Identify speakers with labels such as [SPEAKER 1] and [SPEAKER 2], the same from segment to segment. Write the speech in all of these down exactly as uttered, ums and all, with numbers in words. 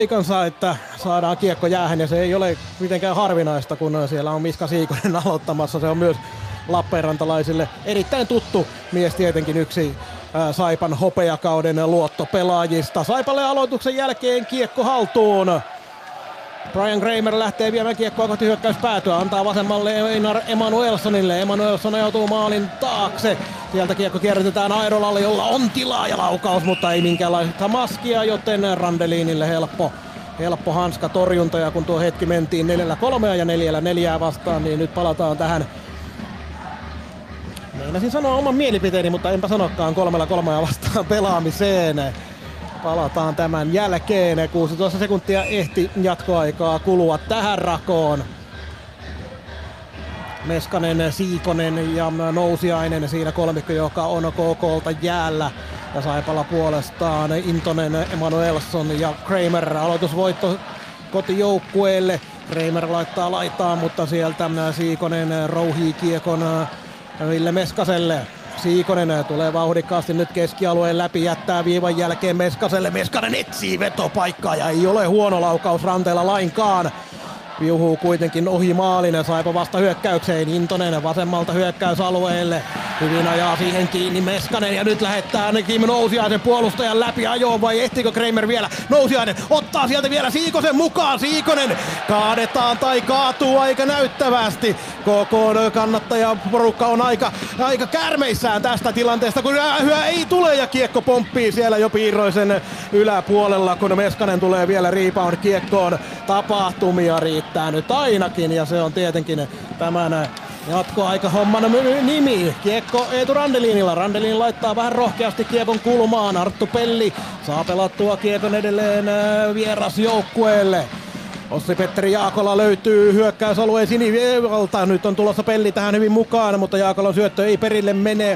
[SPEAKER 1] aikansa, että saadaan kiekko jäähän ja se ei ole mitenkään harvinaista, kun siellä on Miska Siikonen aloittamassa. Se on myös lappeenrantalaisille erittäin tuttu mies, tietenkin yksi ää, Saipan hopeakauden luottopelaajista. Saipalle aloituksen jälkeen kiekko haltuun. Brian Kramer lähtee viemään kiekkoa kohti hyökkäyspäätyä, antaa vasemmalle Einar Emanuelsonille. Emanuelson ajautuu maalin taakse. Sieltä kiekko kierrätetään Airolalle, jolla on tilaa ja laukaus, mutta ei minkäänlaista maskia, joten Randelinille helppo, helppo hanska torjunta. Ja kun tuo hetki mentiin neljällä kolmea ja neljällä neljää vastaan, niin nyt palataan tähän. Meinasin sanoa oman mielipiteeni, mutta enpä sanokaan kolmella kolmea vastaan pelaamiseen. Palataan tämän jälkeen. kuusitoista sekuntia ehti jatkoaikaa kulua tähän rakoon. Meskanen, Siikonen ja Nousiainen siinä kolmikko, joka on K K:lta jäällä. Ja Saipalla puolestaan Intonen, Emanuelsson ja Kramer. Aloitusvoitto kotijoukkueelle. Kramer laittaa laitaan, mutta sieltä Siikonen rouhii kiekon Ville Meskaselle. Siikonen tulee vauhdikkaasti nyt keskialueen läpi, jättää viivan jälkeen Meskaselle. Meskanen etsii vetopaikkaa ja ei ole huono laukaus Ranteella lainkaan. Viuhuu kuitenkin ohi maalin ja Saipa vasta hyökkäykseen. Intonen vasemmalta hyökkäysalueelle. Hyvin ajaa siihen kiinni Meskanen ja nyt lähettää ainakin Nousiaisen puolustajan läpi ajoon, vai ehtiikö Kramer vielä? Nousiainen ottaa sieltä vielä Siikosen mukaan. Siikonen kaadetaan tai kaatuu aika näyttävästi. K K kannattajaporukka on aika, aika kärmeissään tästä tilanteesta, kun hyö ei tule ja kiekko pomppii siellä jo Piiroisen yläpuolella, kun Meskanen tulee vielä rebound kiekkoon. Tapahtumia riittää nyt ainakin ja se on tietenkin tämän jatkoaika homman nimi. Kiekko Eetu Randelinilla. Randelin laittaa vähän rohkeasti kiekon kulmaan. Arttu Pelli saa pelattua kiekon edelleen vierasjoukkueelle. Ossi-Petteri Jaakola löytyy hyökkäysalueen siniviivalta. Nyt on tulossa Pelli tähän hyvin mukaan, mutta Jaakolan syöttö ei perille mene.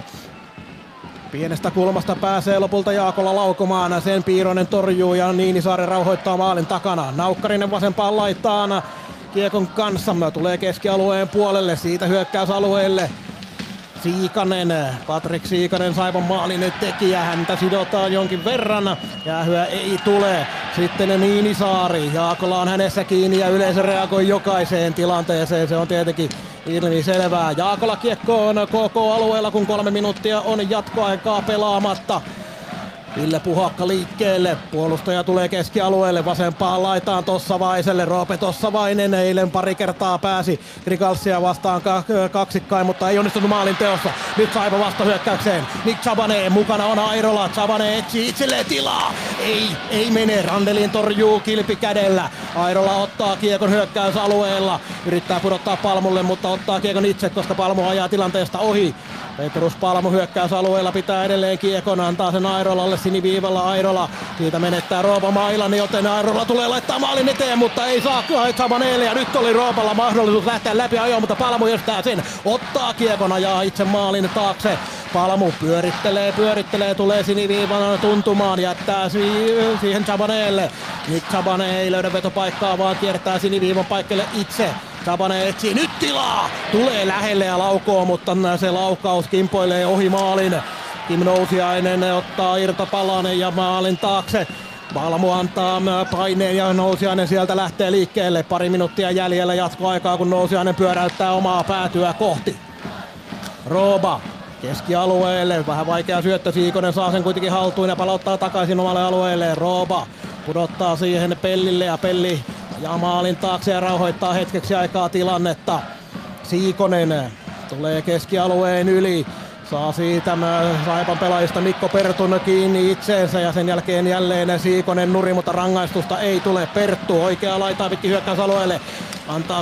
[SPEAKER 1] Pienestä kulmasta pääsee lopulta Jaakola laukomaan. Sen Piironen torjuu ja Niinisaari rauhoittaa maalin takana. Naukkarinen vasempaan laitaan kiekon kanssa. Tulee keskialueen puolelle, siitä hyökkäysalueelle. Siikanen, Patrik Siikanen Saipan maalin tekijä, häntä sidotaan jonkin verran. Jäähyä ei tule. Sitten Niinisaari, Jaakola on hänessä kiinni ja yleisö reagoi jokaiseen tilanteeseen. Se on tietenkin ilmi selvää. Jaakola kiekkoon K K-alueella, kun kolme minuuttia on jatkoaikaa pelaamatta. Ville Puhakka liikkeelle, puolustaja tulee keskialueelle, vasempaan laitaan Tossavaiselle, Roope Tossavainen eilen pari kertaa pääsi Grigalsia vastaan kaksikkain, mutta ei onnistunut maalin teossa. Nyt Saipa vastahyökkäykseen, Nick Chabanne, mukana on Airola, Chabanne etsii itselleen tilaa, ei, ei mene, Randelin torjuu kilpi kädellä, Airola ottaa kiekon hyökkäysalueella, yrittää pudottaa Palmulle, mutta ottaa kiekon itse, koska Palmu ajaa tilanteesta ohi. Petrus Palmu hyökkäysalueella pitää edelleen kiekon, antaa sen Airolalle siniviivalla Airola. Siitä menettää Roopa Mailan, joten Airola tulee laittaa maalin eteen, mutta ei saa Chabanelle. Ja nyt oli Roopalla mahdollisuus lähteä läpi ajoon, mutta Palmu estää sen. Ottaa kiekon, ajaa itse maalin taakse. Palmu pyörittelee, pyörittelee, tulee siniviivan tuntumaan, jättää si- siihen Chabanelle. Nyt Chabanne ei löydä vetopaikkaa, vaan kiertää siniviivan paikalle itse. Chabanne etsii nyt tilaa, tulee lähelle ja laukoo, mutta se laukaus kimpoilee ohi maalin. Kim Nousiainen ottaa irtopalan ja maalin taakse. Palmu antaa paineen ja Nousiainen sieltä lähtee liikkeelle. Pari minuuttia jäljellä jatkoaikaa, kun Nousiainen pyöräyttää omaa päätyä kohti. Rooba keskialueelle, vähän vaikea syöttö, Siikonen saa sen kuitenkin haltuun ja palauttaa takaisin omalle alueelle. Rooba pudottaa siihen Pellille ja Pelli ja maalin taakse ja rauhoittaa hetkeksi aikaa tilannetta. Siikonen tulee keskialueen yli. Saa siitä Saipan pelaajista Mikko Pertun kiinni itseensä ja sen jälkeen jälleen Siikonen nuri, mutta rangaistusta ei tule. Perttu oikea laitaa pitkin hyökkäysalueelle. Antaa